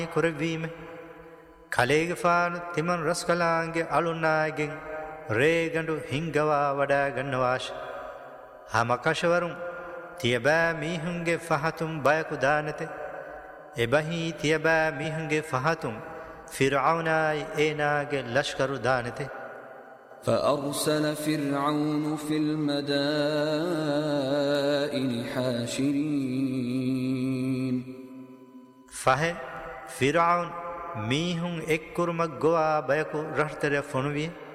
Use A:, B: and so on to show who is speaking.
A: ಕುರವೀಮೆ ಕಲೆಗೆ ಫಾನು ತಿಮನ್ ರಸ್ಕಲಾಂಗೆ ಅಳುನಾಗೆ ರೇಗಂಡು ಹಿಂಗವಾ ವಡಾ ಗನ್ನವಾಶ ಹಮಕಶವರುಂ ತಿಯಬಾ ಮೀಹುಂಗೆ ಫಹತುಂ ಬಯಕು ದಾನತೆ ಎಬಹಿ ತಿಯಬಾ ಮೀಹುಂಗೆ ಫಹತುಂ ಫಿರ್ಔನಾಯ್ ಏನಾಗೆ ಲಷ್ಕರು ದಾನತೆ
B: فأرسل فرعون في المدائن حاشرين
A: فه فرعون ميهن اكرمك گوا بيكو رهتر فنوي